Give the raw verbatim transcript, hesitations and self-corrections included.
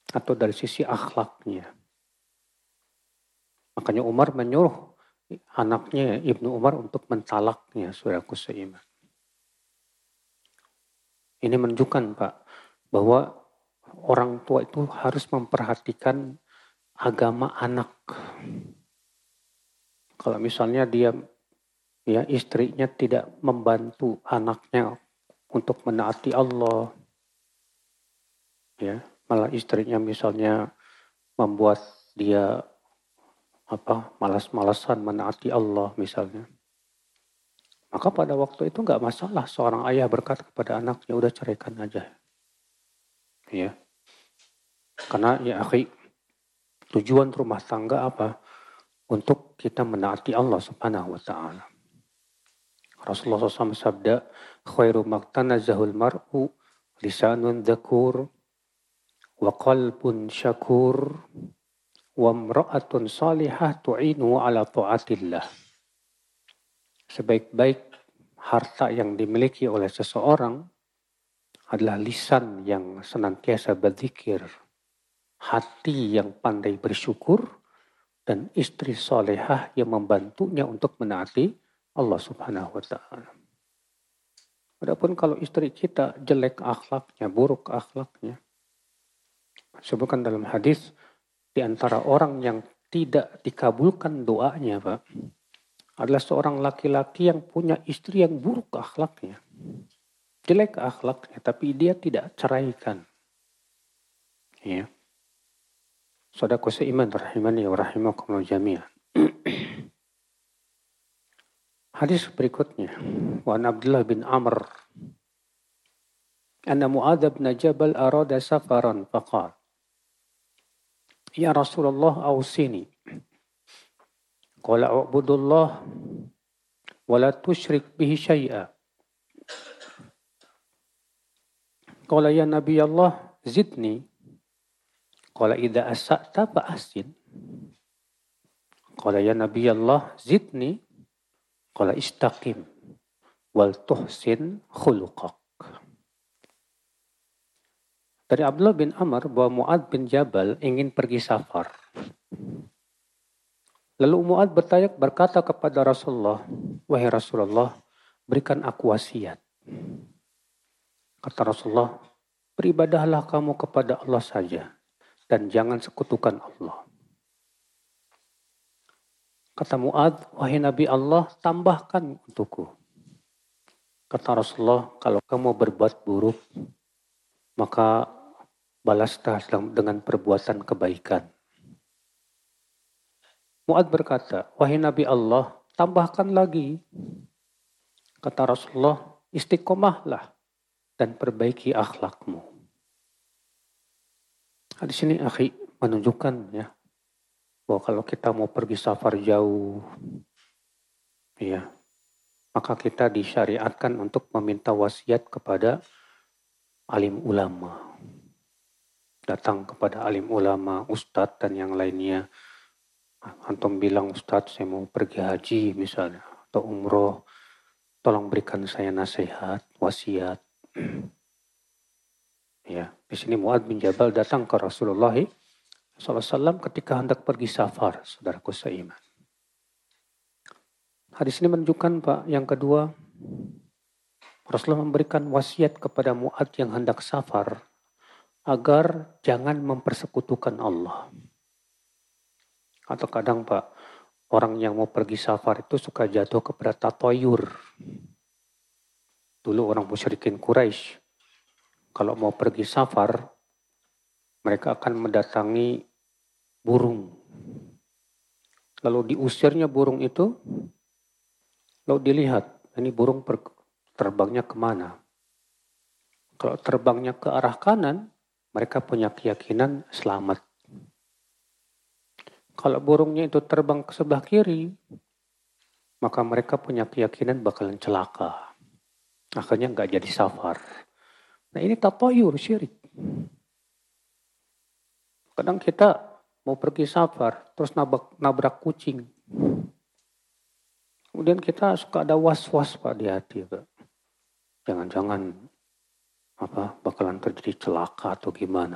atau dari sisi akhlaknya. Makanya Umar menyuruh anaknya Ibnu Umar untuk mentalaknya, saudaraku seiman. Ini menunjukkan Pak, bahwa orang tua itu harus memperhatikan agama anak. Kalau misalnya dia, ya istrinya tidak membantu anaknya untuk menaati Allah, ya malah istrinya misalnya membuat dia apa malas-malasan menaati Allah misalnya, maka pada waktu itu nggak masalah seorang ayah berkata kepada anaknya, udah ceraikan aja, ya. Karena ya akhi, tujuan rumah tangga apa? Untuk kita menaati Allah Subhanahu wa taala. Rasulullah shallallahu alaihi wasallam sabda, khairu maktanazahul mar'u lisanun dzakur wa qalbun syakur wa imra'atun salihah tu'inu ala ta'atillah. Sebaik-baik harta yang dimiliki oleh seseorang adalah lisan yang senantiasa berzikir, hati yang pandai bersyukur, dan istri solehah yang membantunya untuk menaati Allah Subhanahu wa taala. Adapun kalau istri kita jelek akhlaknya, buruk akhlaknya, sebutkan dalam hadis, di antara orang yang tidak dikabulkan doanya, Pak, adalah seorang laki-laki yang punya istri yang buruk akhlaknya. Jelek akhlaknya, tapi dia tidak ceraikan. Ya. Saudaraku seiman rahimani wa rahimakumullah jami'an. Hadis berikutnya, wa Abdullah bin Amr anna Mu'adz bin Jabal arada safaran faqala ya Rasulullah awsini qala u'budullah wa la tusyrik bihi syai'a qala ya Nabi Allah zidni qala idza asa'ta fa ahsin qala ya Nabi Allah zidni qala istaqim wal tuhsin khuluqak. Dari Abdullah bin Amr bahwa Mu'adz bin Jabal ingin pergi safar. Lalu Mu'adz bertanya berkata kepada Rasulullah, wahai Rasulullah, berikan aku wasiat. Kata Rasulullah, beribadahlah kamu kepada Allah saja dan jangan sekutukan Allah. Kata Mu'adz, wahai Nabi Allah, tambahkan untukku. Kata Rasulullah, kalau kamu berbuat buruk, maka balaslah dengan perbuatan kebaikan. Mu'adz berkata, wahai Nabi Allah, tambahkan lagi. Kata Rasulullah, istiqomahlah dan perbaiki akhlakmu. Di sini akhi menunjukkan ya, bahwa kalau kita mau pergi safar jauh, ya, maka kita disyariatkan untuk meminta wasiat kepada alim ulama. Datang kepada alim ulama, ustadz dan yang lainnya. Antum bilang, ustadz saya mau pergi haji misalnya, atau umroh, tolong berikan saya nasihat, wasiat. Ya, di sini Mu'adz bin Jabal datang ke Rasulullah shallallahu alaihi wasallam ketika hendak pergi safar, saudaraku seiman. Hadis ini menunjukkan Pak, yang kedua, Rasulullah memberikan wasiat kepada Mu'adz yang hendak safar agar jangan mempersekutukan Allah. Atau kadang Pak, orang yang mau pergi safar itu suka jatuh kepada tatoyur. Dulu orang musyrikin Quraisy, kalau mau pergi safar, mereka akan mendatangi burung. Lalu diusirnya burung itu, lalu dilihat, ini burung terbangnya kemana. Kalau terbangnya ke arah kanan, mereka punya keyakinan selamat. Kalau burungnya itu terbang ke sebelah kiri, maka mereka punya keyakinan bakalan celaka. Akhirnya nggak jadi safar. Nah ini tatoyur, syirik. Kadang kita mau pergi safar, terus nabrak, nabrak kucing. Kemudian kita suka ada was-was Pak di hati. Pak. Jangan-jangan apa bakalan terjadi celaka atau gimana.